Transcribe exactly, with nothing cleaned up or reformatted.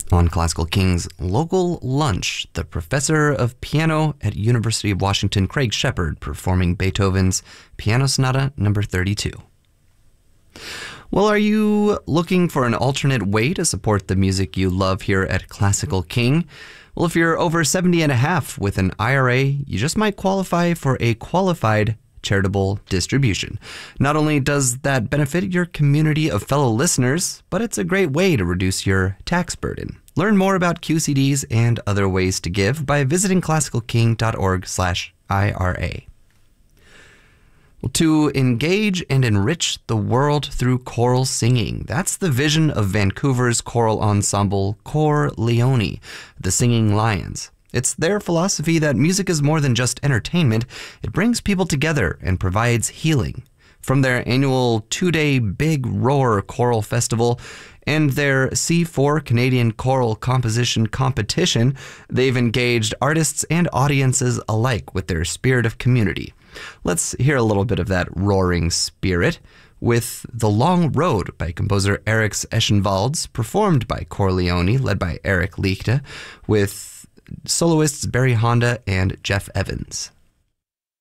On Classical King's Local Lunch, the professor of piano at University of Washington, Craig Shepard, performing Beethoven's Piano Sonata number thirty-two. Well, are you looking for an alternate way to support the music you love here at Classical King? Well, if you're over seventy and a half with an I R A, you just might qualify for a qualified charitable distribution. Not only does that benefit your community of fellow listeners, but it's a great way to reduce your tax burden. Learn more about Q C Ds and other ways to give by visiting classical king dot org slash I R A. Well, to engage and enrich the world through choral singing. That's the vision of Vancouver's choral ensemble Cor Leone, the Singing Lions. It's their philosophy that music is more than just entertainment. It brings people together and provides healing. From their annual two-day Big Roar Choral Festival and their C four Canadian Choral Composition Competition, they've engaged artists and audiences alike with their spirit of community. Let's hear a little bit of that roaring spirit with The Long Road by composer Eric Eschenwalds, performed by Cor Leone, led by Eric Lichte, with soloists Barry Honda and Jeff Evans.